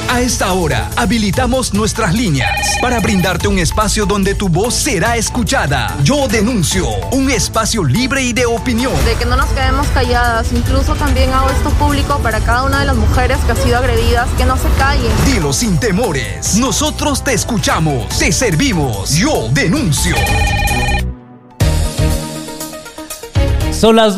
A esta hora, habilitamos nuestras líneas para brindarte un espacio donde tu voz será escuchada. Yo denuncio, un espacio libre y de opinión. De que no nos quedemos calladas. Incluso también hago esto público para cada una de las mujeres que ha sido agredidas, que no se callen. Dilo sin temores. Nosotros te escuchamos, te servimos. Yo denuncio. Son las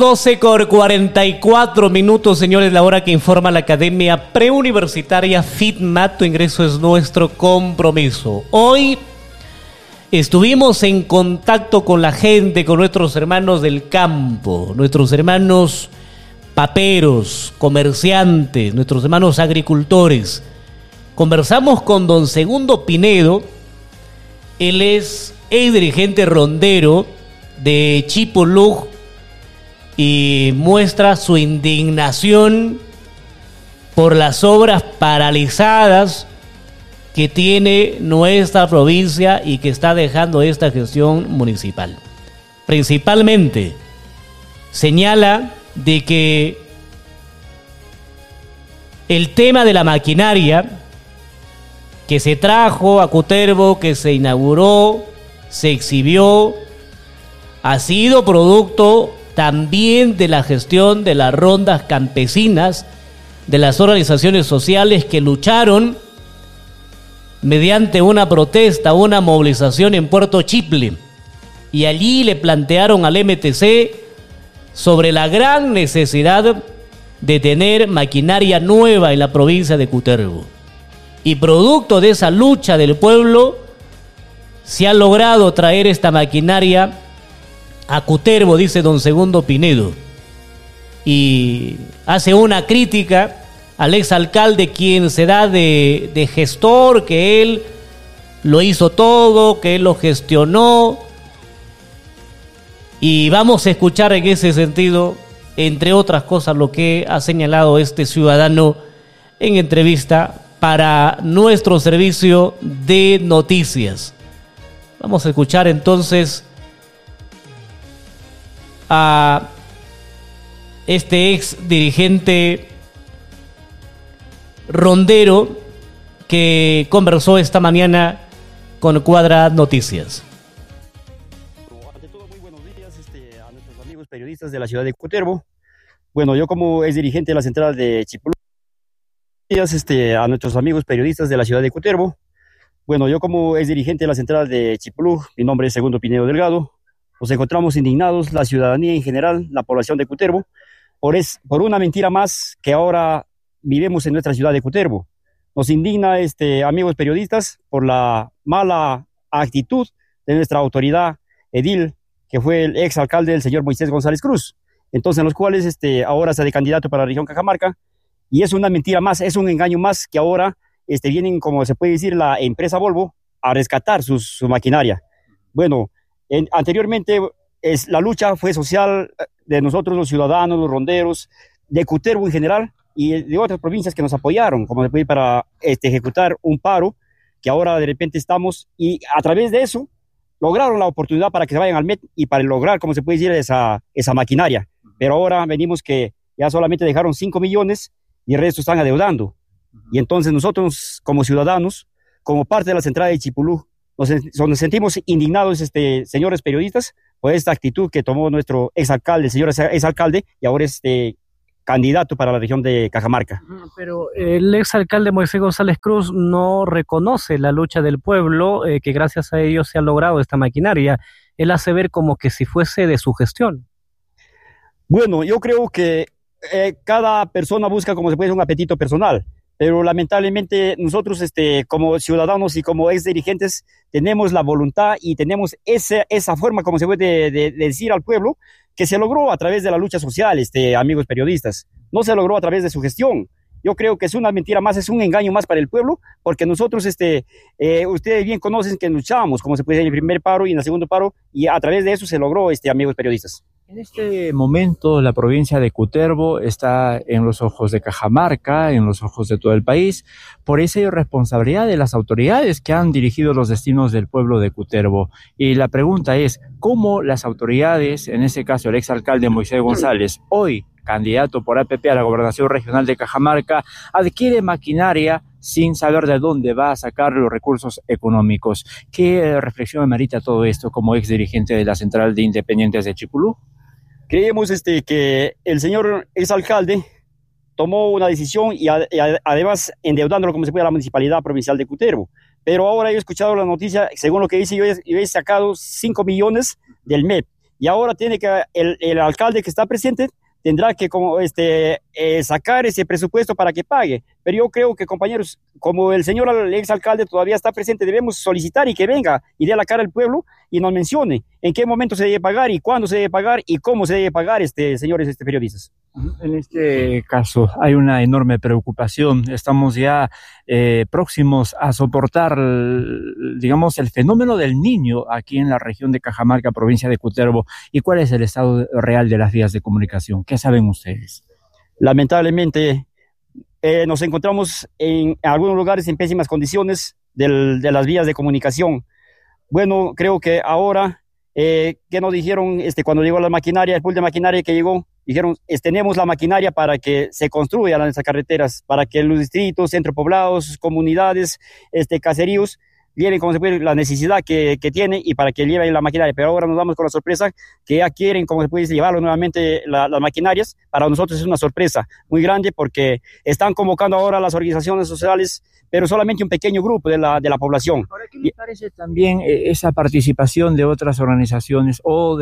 12:44, señores, la hora que informa la Academia Preuniversitaria FITMAT. Tu ingreso es nuestro compromiso. Hoy estuvimos en contacto con la gente, con nuestros hermanos del campo, nuestros hermanos paperos, comerciantes, nuestros hermanos agricultores. Conversamos con don Segundo Pinedo. Él es el dirigente rondero de Chipulú y muestra su indignación por las obras paralizadas que tiene nuestra provincia y que está dejando esta gestión municipal. Principalmente señala de que el tema de la maquinaria que se trajo a Cutervo, que se inauguró, se exhibió, ha sido producto también de la gestión de las rondas campesinas, de las organizaciones sociales que lucharon mediante una protesta, una movilización en Puerto Chiple, y allí le plantearon al MTC sobre la gran necesidad de tener maquinaria nueva en la provincia de Cutervo. Y producto de esa lucha del pueblo se ha logrado traer esta maquinaria a Cutervo, dice don Segundo Pinedo, y hace una crítica al exalcalde, quien se da de gestor, que él lo hizo todo, que él lo gestionó. Y vamos a escuchar en ese sentido, entre otras cosas, lo que ha señalado este ciudadano en entrevista para nuestro servicio de noticias. Vamos a escuchar entonces a este ex dirigente rondero que conversó esta mañana con Cuadra Noticias. Ante todo, muy buenos días a nuestros amigos periodistas de la ciudad de Cutervo. Bueno, yo como ex dirigente de la central de Chipulú, a nuestros amigos periodistas de la ciudad de Cutervo. Bueno, yo como ex dirigente de la central de Chipulú, mi nombre es Segundo Pinedo Delgado. Nos encontramos indignados, la ciudadanía en general, la población de Cutervo, por una mentira más que ahora vivimos en nuestra ciudad de Cutervo. Nos indigna, amigos periodistas, por la mala actitud de nuestra autoridad edil, que fue el exalcalde, el señor Moisés González Cruz. Entonces, en los cuales ahora está de candidato para la región Cajamarca, y es una mentira más, es un engaño más que ahora vienen, como se puede decir, la empresa Volvo a rescatar su maquinaria. Bueno, anteriormente la lucha fue social de nosotros los ciudadanos, los ronderos, de Cutervo en general y de otras provincias que nos apoyaron, como se puede, para ejecutar un paro que ahora de repente estamos, y a través de eso lograron la oportunidad para que se vayan al MET y para lograr, como se puede decir, esa maquinaria. Pero ahora venimos que ya solamente dejaron 5 millones y el resto están adeudando. Y entonces nosotros como ciudadanos, como parte de la central de Chipulú, nos sentimos indignados, señores periodistas, por esta actitud que tomó nuestro exalcalde, el señor exalcalde, y ahora es candidato para la región de Cajamarca. Pero el exalcalde Moisés González Cruz no reconoce la lucha del pueblo, que gracias a ellos se ha logrado esta maquinaria. Él hace ver como que si fuese de su gestión. Bueno, yo creo que cada persona busca, como se puede decir, un apetito personal. Pero lamentablemente nosotros como ciudadanos y como ex dirigentes tenemos la voluntad y tenemos esa forma, como se puede de decir al pueblo, que se logró a través de la lucha social, amigos periodistas. No se logró a través de su gestión. Yo creo que es una mentira más, es un engaño más para el pueblo, porque nosotros, ustedes bien conocen que luchamos, como se puede decir, en el primer paro y en el segundo paro, y a través de eso se logró, amigos periodistas. En este momento la provincia de Cutervo está en los ojos de Cajamarca, en los ojos de todo el país, por esa irresponsabilidad de las autoridades que han dirigido los destinos del pueblo de Cutervo. Y la pregunta es, ¿cómo las autoridades, en este caso el exalcalde Moisés González, hoy candidato por APP a la gobernación regional de Cajamarca, adquiere maquinaria sin saber de dónde va a sacar los recursos económicos. ¿Qué reflexión merita todo esto como ex dirigente de la Central de Independientes de Chipulú? Creemos que el señor exalcalde tomó una decisión y además endeudándolo como se puede a la Municipalidad Provincial de Cutervo. Pero ahora he escuchado la noticia, según lo que dice, yo he sacado 5 millones del MEP. Y ahora tiene que el alcalde que está presente tendrá que sacar ese presupuesto para que pague. Pero yo creo que, compañeros, como el señor exalcalde todavía está presente, debemos solicitar y que venga y dé la cara al pueblo y nos mencione en qué momento se debe pagar y cuándo se debe pagar y cómo se debe pagar, señores periodistas. En este caso hay una enorme preocupación. Estamos ya próximos a soportar, digamos, el fenómeno del niño aquí en la región de Cajamarca, provincia de Cutervo. ¿Y cuál es el estado real de las vías de comunicación? ¿Qué saben ustedes? Lamentablemente nos encontramos en algunos lugares en pésimas condiciones de las vías de comunicación. Bueno, creo que ahora, ¿qué nos dijeron cuando llegó la maquinaria, el pool de maquinaria que llegó? Dijeron, tenemos la maquinaria para que se construyan nuestras carreteras, para que los distritos, centros poblados, comunidades, caseríos, lleven como se puede la necesidad que tienen y para que lleven la maquinaria. Pero ahora nos damos con la sorpresa que ya quieren, como se puede decir, llevarlo nuevamente las maquinarias. Para nosotros es una sorpresa muy grande porque están convocando ahora a las organizaciones sociales, pero solamente un pequeño grupo de la población. Ahora, ¿qué les parece también esa participación de otras organizaciones o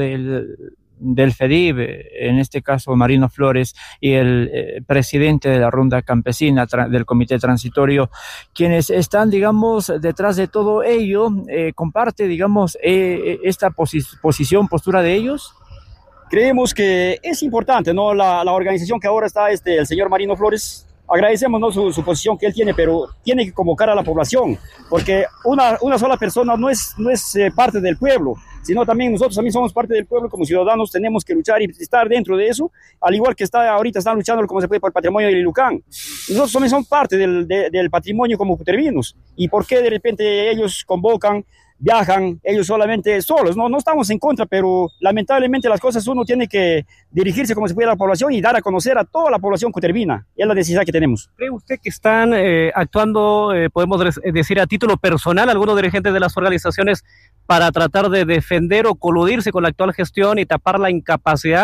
del FEDIB, en este caso Marino Flores, y el presidente de la Ronda Campesina del Comité Transitorio, quienes están, digamos, detrás de todo ello? ¿Comparte, digamos, esta postura de ellos? Creemos que es importante, ¿no? La organización que ahora está el señor Marino Flores, agradecemos, ¿no?, su posición que él tiene, pero tiene que convocar a la población, porque una sola persona no es parte del pueblo, sino también nosotros también somos parte del pueblo. Como ciudadanos tenemos que luchar y estar dentro de eso, al igual que ahorita están luchando como se puede por el patrimonio del Ilucán. Nosotros también somos parte del patrimonio como cutervinos. ¿Y por qué de repente ellos convocan, viajan, ellos solamente solos? No estamos en contra, pero lamentablemente las cosas uno tiene que dirigirse como se puede a la población y dar a conocer a toda la población cutervina. Es la necesidad que tenemos. ¿Cree usted que están actuando, podemos decir a título personal, algunos dirigentes de las organizaciones para tratar de defender o coludirse con la actual gestión y tapar la incapacidad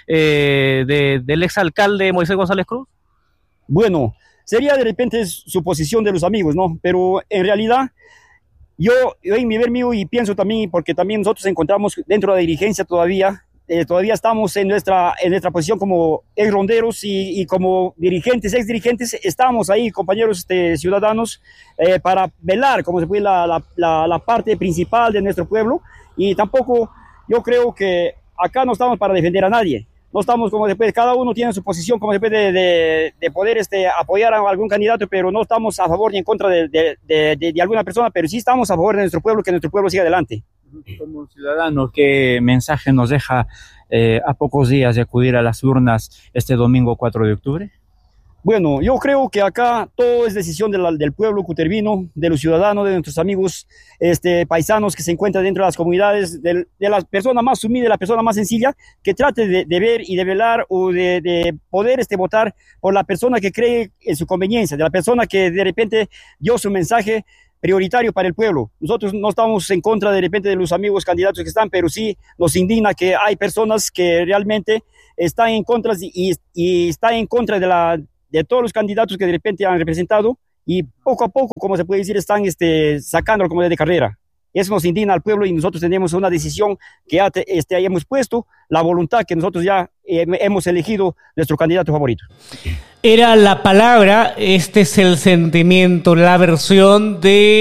del exalcalde Moisés González Cruz? Bueno, sería de repente su posición de los amigos, ¿no? Pero en realidad yo en mi ver mío y pienso también, porque también nosotros encontramos dentro de la dirigencia todavía estamos en nuestra posición como ex ronderos y como dirigentes, ex dirigentes, estamos ahí, compañeros ciudadanos, para velar como se puede la parte principal de nuestro pueblo. Y tampoco yo creo que acá no estamos para defender a nadie. No estamos como se puede, cada uno tiene su posición como se puede de poder apoyar a algún candidato, pero no estamos a favor ni en contra de alguna persona, pero sí estamos a favor de nuestro pueblo, que nuestro pueblo siga adelante. Como ciudadano, ¿qué mensaje nos deja a pocos días de acudir a las urnas este domingo 4 de octubre? Bueno, yo creo que acá todo es decisión del pueblo cutervino, de los ciudadanos, de nuestros amigos paisanos que se encuentran dentro de las comunidades, de la persona más humilde, la persona más sencilla, que trate de ver y de velar o de poder votar por la persona que cree en su conveniencia, de la persona que de repente dio su mensaje prioritario para el pueblo. Nosotros no estamos en contra de repente de los amigos candidatos que están, pero sí nos indigna que hay personas que realmente están en contra y están en contra de todos los candidatos que de repente han representado, y poco a poco, como se puede decir, están sacándolo como de carrera. Eso nos indigna al pueblo y nosotros tenemos una decisión que ya hemos puesto, la voluntad que nosotros ya hemos elegido nuestro candidato favorito. Era la palabra, este es el sentimiento, la versión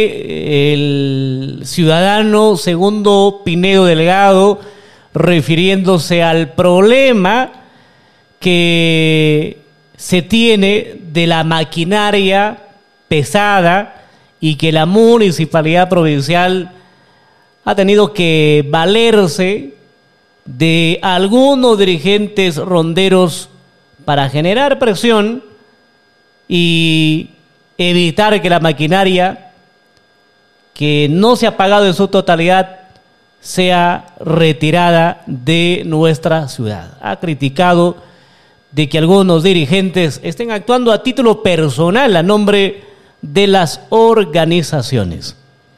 del ciudadano Segundo Pinedo Delgado, refiriéndose al problema que se tiene de la maquinaria pesada y que la municipalidad provincial ha tenido que valerse de algunos dirigentes ronderos para generar presión y evitar que la maquinaria, que no se ha pagado en su totalidad, sea retirada de nuestra ciudad. Ha criticado de que algunos dirigentes estén actuando a título personal a nombre de las organizaciones.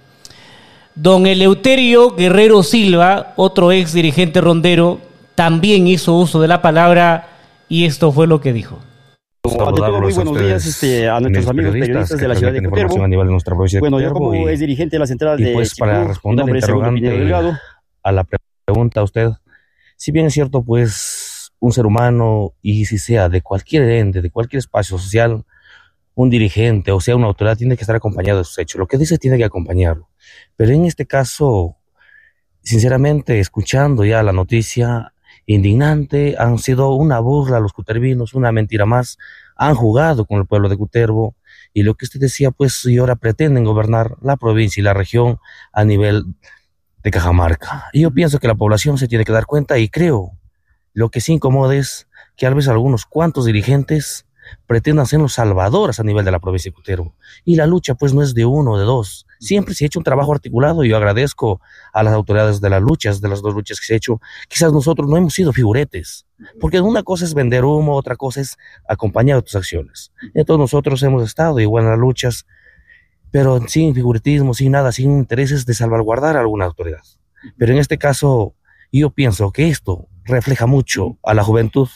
Don Eleuterio Guerrero Silva, otro ex dirigente rondero, también hizo uso de la palabra y esto fue lo que dijo. Muy buenos días a nuestros amigos periodistas de la ciudad de Cutervo. A nivel de nuestra provincia de Bueno, yo Cutervo como ex dirigente de la central de pues Chipulú, para mi responder nombre es Segundo Minero Delgado. a la pregunta a usted, si bien es cierto, pues un ser humano, y si sea de cualquier ente, de cualquier espacio social, un dirigente o sea una autoridad tiene que estar acompañado de sus hechos. Lo que dice tiene que acompañarlo. Pero en este caso, sinceramente, escuchando ya la noticia indignante, han sido una burla a los cutervinos, una mentira más. Han jugado con el pueblo de Cutervo y lo que usted decía, pues, y ahora pretenden gobernar la provincia y la región a nivel de Cajamarca. Y yo pienso que la población se tiene que dar cuenta y creo, lo que sí incomoda es que a veces algunos cuantos dirigentes pretendan ser los salvadores a nivel de la provincia de Cutervo. Y la lucha pues no es de uno o de dos. Siempre se ha hecho un trabajo articulado y yo agradezco a las autoridades de las luchas, de las dos luchas que se ha hecho. Quizás nosotros no hemos sido figuretes, porque una cosa es vender humo, otra cosa es acompañar tus acciones. Entonces nosotros hemos estado igual en las luchas, pero sin figuritismo, sin nada, sin intereses de salvaguardar a alguna autoridad. Pero en este caso yo pienso que esto refleja mucho a la juventud.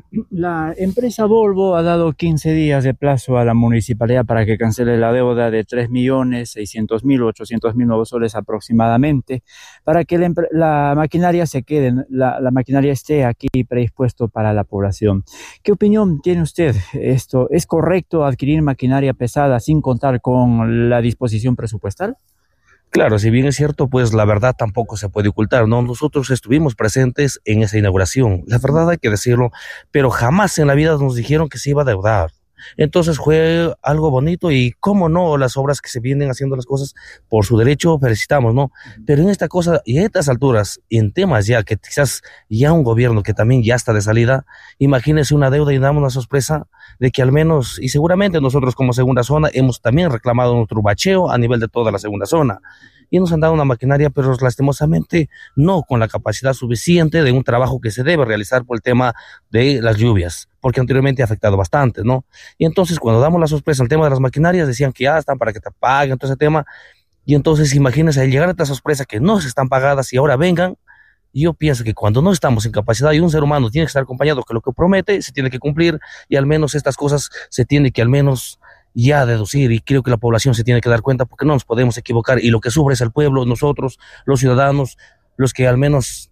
La empresa Volvo ha dado 15 días de plazo a la municipalidad para que cancele la deuda de 3.600.000 o 800.000 nuevos soles aproximadamente, para que la maquinaria se quede, la maquinaria esté aquí predispuesto para la población. ¿Qué opinión tiene usted? ¿Esto es correcto adquirir maquinaria pesada sin contar con la disposición presupuestal? Claro, si bien es cierto, pues la verdad tampoco se puede ocultar, ¿no? Nosotros estuvimos presentes en esa inauguración, la verdad hay que decirlo, pero jamás en la vida nos dijeron que se iba a deudar. Entonces fue algo bonito y cómo no, las obras que se vienen haciendo las cosas por su derecho, felicitamos, ¿no? Pero en esta cosa y a estas alturas, en temas ya que quizás ya un gobierno que también ya está de salida, imagínese una deuda y damos una sorpresa de que al menos, y seguramente nosotros como segunda zona hemos también reclamado nuestro bacheo a nivel de toda la segunda zona. Y nos han dado una maquinaria, pero lastimosamente no con la capacidad suficiente de un trabajo que se debe realizar por el tema de las lluvias, porque anteriormente ha afectado bastante, ¿no? Y entonces cuando damos la sorpresa al tema de las maquinarias, decían que ya están para que te paguen todo ese tema, y entonces imagínense al llegar a esta sorpresa que no se están pagadas y ahora vengan. Yo pienso que cuando no estamos en capacidad y un ser humano tiene que estar acompañado, que lo que promete se tiene que cumplir y al menos estas cosas se tiene que al menos ya deducir y creo que la población se tiene que dar cuenta porque no nos podemos equivocar y lo que sufre es el pueblo, nosotros, los ciudadanos, los que al menos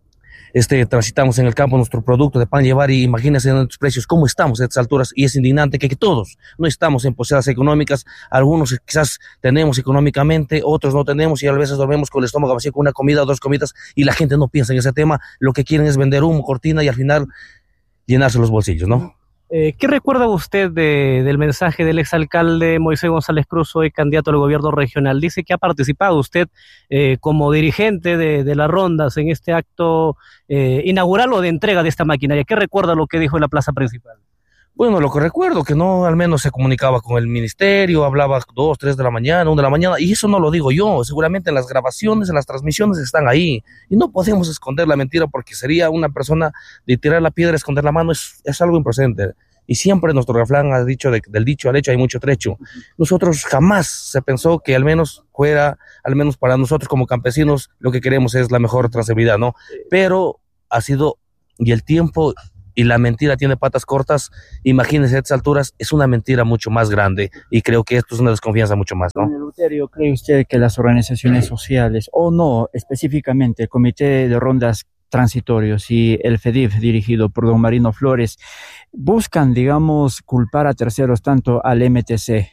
transitamos en el campo nuestro producto de pan llevar y imagínense en los precios cómo estamos a estas alturas y es indignante que todos no estamos en posibilidades económicas, algunos quizás tenemos económicamente, otros no tenemos y a veces dormimos con el estómago vacío con una comida o dos comidas y la gente no piensa en ese tema, lo que quieren es vender humo, cortina y al final llenarse los bolsillos, ¿no? ¿Qué recuerda usted del mensaje del exalcalde Moisés González Cruz, hoy candidato al gobierno regional? Dice que ha participado usted como dirigente de las rondas en este acto inaugural o de entrega de esta maquinaria. ¿Qué recuerda lo que dijo en la plaza principal? Bueno, lo que recuerdo que no, al menos se comunicaba con el ministerio, hablaba 2, 3 de la mañana, 1 de la mañana, y eso no lo digo yo, seguramente en las grabaciones, en las transmisiones están ahí, y no podemos esconder la mentira porque sería una persona de tirar la piedra, esconder la mano, es algo improcedente. Y siempre nuestro refrán ha dicho, del dicho al hecho hay mucho trecho. Nosotros jamás se pensó que al menos fuera, al menos para nosotros como campesinos, lo que queremos es la mejor trazabilidad, ¿no? Pero ha sido, y el tiempo y la mentira tiene patas cortas, imagínense a estas alturas, es una mentira mucho más grande y creo que esto es una desconfianza mucho más, ¿no? Eleuterio, ¿cree usted que las organizaciones sociales, o no, específicamente el Comité de Rondas Transitorios y el FEDIF, dirigido por don Marino Flores, buscan, digamos, culpar a terceros, tanto al MTC,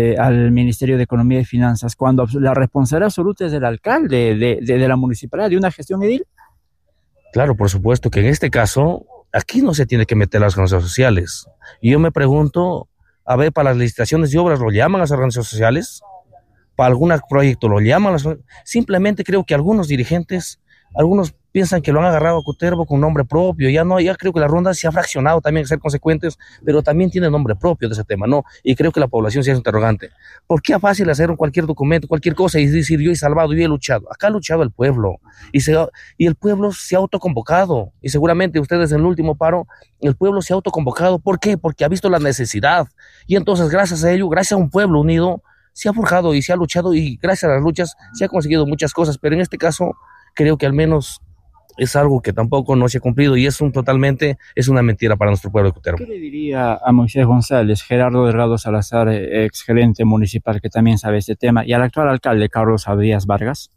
al Ministerio de Economía y Finanzas, cuando la responsabilidad absoluta es del alcalde, de la municipalidad, de una gestión edil? Claro, por supuesto que en este caso, aquí no se tiene que meter las organizaciones sociales. Y yo me pregunto, a ver, para las licitaciones de obras, ¿lo llaman las organizaciones sociales? ¿Para algún proyecto lo llaman? Simplemente creo que algunos dirigentes, algunos piensan que lo han agarrado a Cutervo con nombre propio. Ya no, ya creo que la ronda se ha fraccionado también, ser consecuentes, pero también tiene nombre propio de ese tema, ¿no? Y creo que la población se hace interrogante. ¿Por qué es fácil hacer cualquier documento, cualquier cosa y decir yo he salvado, yo he luchado? Acá ha luchado el pueblo y el pueblo se ha autoconvocado y seguramente ustedes en el último paro, el pueblo se ha autoconvocado. ¿Por qué? Porque ha visto la necesidad y entonces gracias a ello, gracias a un pueblo unido, se ha forjado y se ha luchado y gracias a las luchas se ha conseguido muchas cosas, pero en este caso creo que al menos es algo que tampoco no se ha cumplido y es una mentira para nuestro pueblo de Cutervo. ¿Qué le diría a Moisés González, Gerardo Delgado Salazar, ex gerente municipal que también sabe este tema, y al actual alcalde Carlos Abdías Vargas?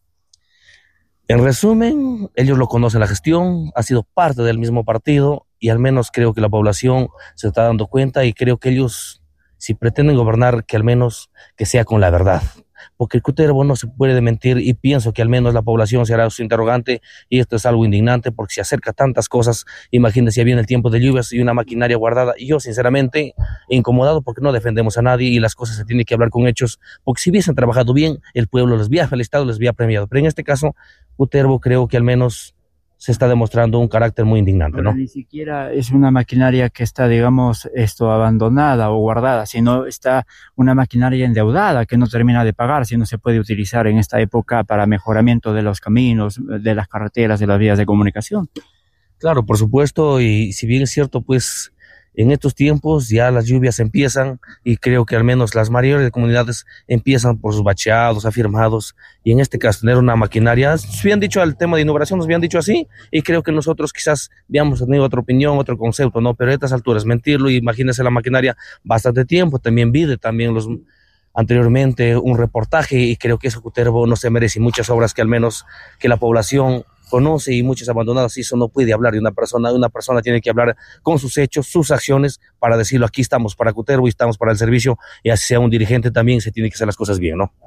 En resumen, ellos lo conocen la gestión, ha sido parte del mismo partido y al menos creo que la población se está dando cuenta y creo que ellos, si pretenden gobernar, que al menos que sea con la verdad. Porque el Cutervo no se puede mentir y pienso que al menos la población se hará su interrogante y esto es algo indignante porque se acerca tantas cosas. Imagínense, ya viene el tiempo de lluvias y una maquinaria guardada y yo sinceramente incomodado porque no defendemos a nadie y las cosas se tienen que hablar con hechos, porque si hubiesen trabajado bien el pueblo les había felicitado, les había premiado, pero en este caso Cutervo creo que al menos se está demostrando un carácter muy indignante, ¿no? Ni siquiera es una maquinaria que está, digamos, abandonada o guardada, sino está una maquinaria endeudada que no termina de pagar, si no se puede utilizar en esta época para mejoramiento de los caminos, de las carreteras, de las vías de comunicación. Claro, por supuesto, y si bien es cierto, pues en estos tiempos ya las lluvias empiezan y creo que al menos las mayores comunidades empiezan por sus bacheados, afirmados, y en este caso tener una maquinaria, si habían dicho al tema de inauguración, nos habían dicho así, y creo que nosotros quizás habíamos tenido otra opinión, otro concepto, ¿no? Pero a estas alturas, mentirlo, imagínense la maquinaria bastante tiempo, también anteriormente un reportaje, y creo que eso Cutervo no se merece, muchas obras que al menos que la población conoce y muchas abandonadas, y eso no puede hablar de una persona tiene que hablar con sus hechos, sus acciones, para decirlo, aquí estamos para Cutervo y estamos para el servicio, y así sea un dirigente también se tiene que hacer las cosas bien, ¿no?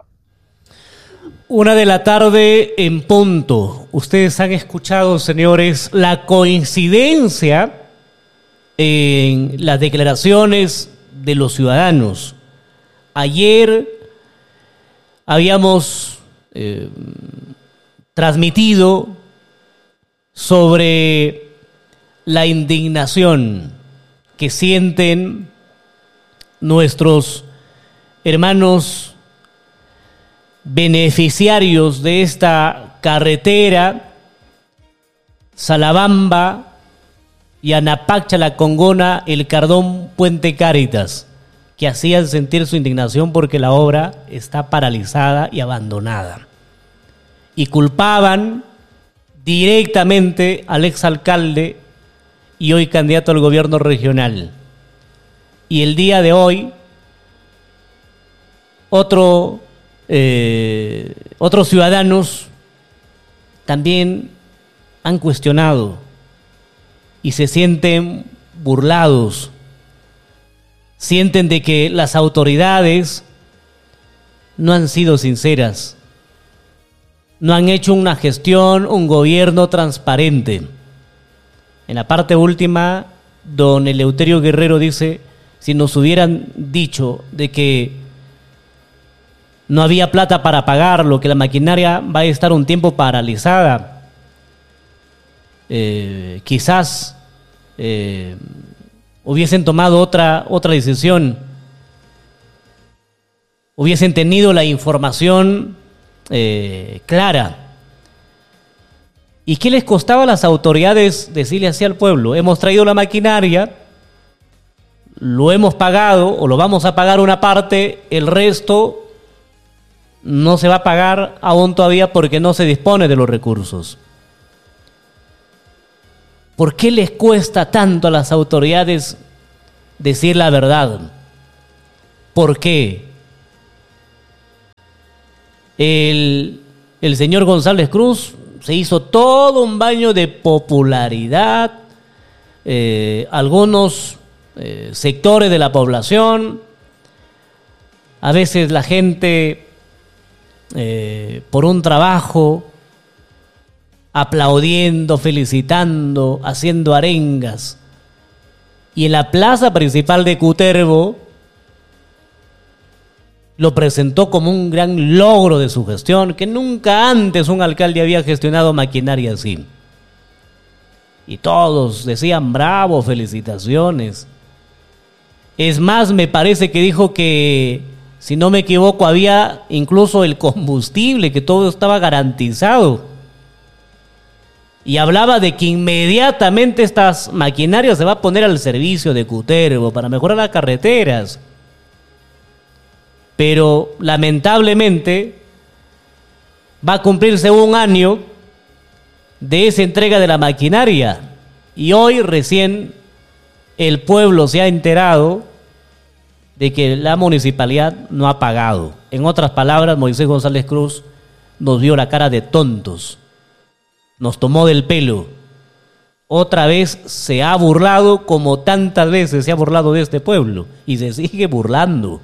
1:00 p.m. en punto. Ustedes han escuchado, señores, la coincidencia en las declaraciones de los ciudadanos. Ayer habíamos transmitido sobre la indignación que sienten nuestros hermanos beneficiarios de esta carretera Salabamba y Anapacha, La Congona, El Cardón, Puente Cáritas, que hacían sentir su indignación porque la obra está paralizada y abandonada. Y culpaban directamente al exalcalde y hoy candidato al gobierno regional. Y el día de hoy, otros ciudadanos también han cuestionado y se sienten burlados. Sienten de que las autoridades no han sido sinceras. No han hecho una gestión, un gobierno transparente. En la parte última, don Eleuterio Guerrero dice, si nos hubieran dicho de que no había plata para pagarlo, que la maquinaria va a estar un tiempo paralizada, quizás hubiesen tomado otra decisión, hubiesen tenido la información clara. ¿Y qué les costaba a las autoridades decirle así al pueblo? Hemos traído la maquinaria, lo hemos pagado o lo vamos a pagar una parte, el resto no se va a pagar aún todavía porque no se dispone de los recursos. ¿Por qué les cuesta tanto a las autoridades decir la verdad? ¿Por qué? El señor González Cruz se hizo todo un baño de popularidad. Algunos sectores de la población, a veces la gente por un trabajo, aplaudiendo, felicitando, haciendo arengas. Y en la plaza principal de Cutervo lo presentó como un gran logro de su gestión, que nunca antes un alcalde había gestionado maquinaria así. Y todos decían bravo, felicitaciones. Es más, me parece que dijo que, si no me equivoco, había incluso el combustible, que todo estaba garantizado. Y hablaba de que inmediatamente estas maquinarias se va a poner al servicio de Cutervo para mejorar las carreteras. Pero lamentablemente va a cumplirse un año de esa entrega de la maquinaria. Y hoy recién el pueblo se ha enterado de que la municipalidad no ha pagado. En otras palabras, Moisés González Cruz nos vio la cara de tontos. Nos tomó del pelo. Otra vez se ha burlado como tantas veces se ha burlado de este pueblo. Y se sigue burlando.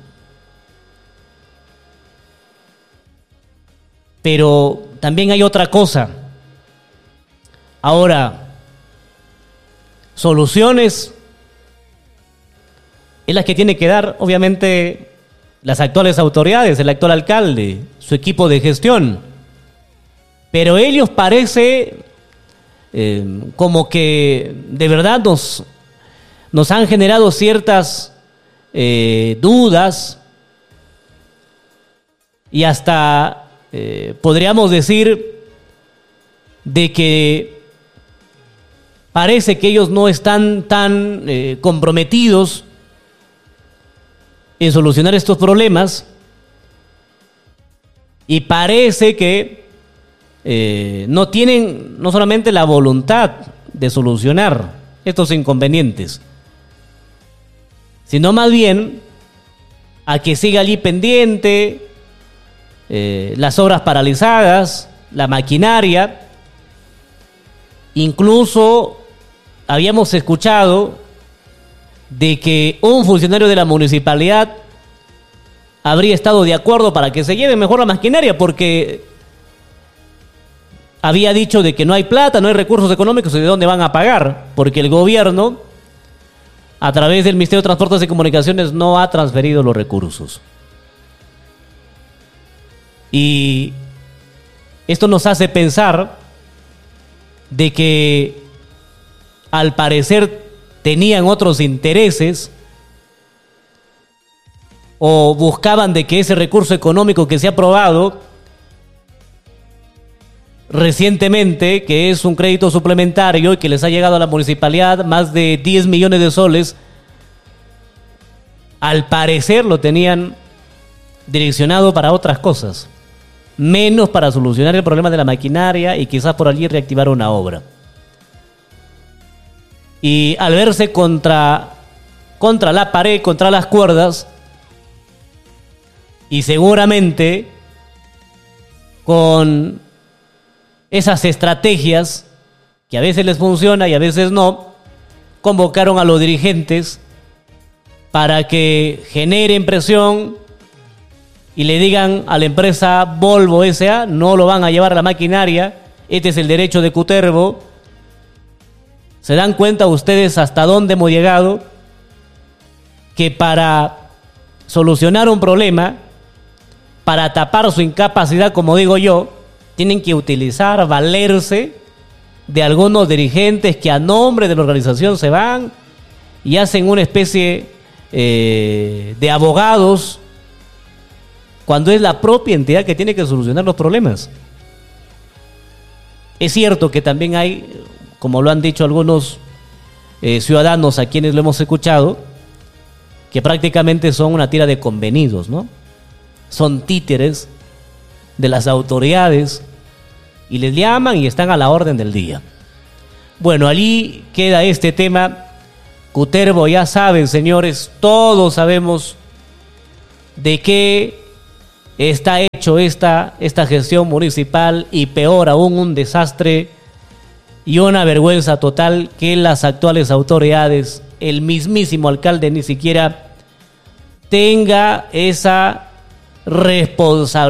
Pero también hay otra cosa. Ahora, soluciones es las que tiene que dar, obviamente, las actuales autoridades, el actual alcalde, su equipo de gestión. Pero ellos parece como que de verdad nos han generado ciertas dudas y hasta podríamos decir de que parece que ellos no están tan comprometidos en solucionar estos problemas y parece que no tienen no solamente la voluntad de solucionar estos inconvenientes, sino más bien a que siga allí pendiente las obras paralizadas, la maquinaria. Incluso habíamos escuchado de que un funcionario de la municipalidad habría estado de acuerdo para que se lleve mejor la maquinaria porque había dicho de que no hay plata, no hay recursos económicos y de dónde van a pagar, porque el gobierno, a través del Ministerio de Transportes y Comunicaciones, no ha transferido los recursos. Y esto nos hace pensar de que al parecer tenían otros intereses o buscaban de que ese recurso económico que se ha aprobado recientemente, que es un crédito suplementario y que les ha llegado a la municipalidad más de 10 millones de soles, al parecer lo tenían direccionado para otras cosas, menos para solucionar el problema de la maquinaria y quizás por allí reactivar una obra. Y al verse contra la pared, contra las cuerdas, y seguramente con esas estrategias que a veces les funciona y a veces no, convocaron a los dirigentes para que generen presión y le digan a la empresa Volvo S.A. no lo van a llevar a la maquinaria, este es el derecho de Cutervo. ¿Se dan cuenta ustedes hasta dónde hemos llegado? Que para solucionar un problema, para tapar su incapacidad, como digo yo, tienen que utilizar, valerse de algunos dirigentes que a nombre de la organización se van y hacen una especie de abogados cuando es la propia entidad que tiene que solucionar los problemas. Es cierto que también hay, como lo han dicho algunos ciudadanos a quienes lo hemos escuchado, que prácticamente son una tira de convenidos, ¿no? Son títeres de las autoridades y les llaman y están a la orden del día. Bueno, allí queda este tema. Cutervo, ya saben, señores, todos sabemos de qué está hecho esta gestión municipal y peor aún un desastre y una vergüenza total que las actuales autoridades, el mismísimo alcalde ni siquiera tenga esa responsabilidad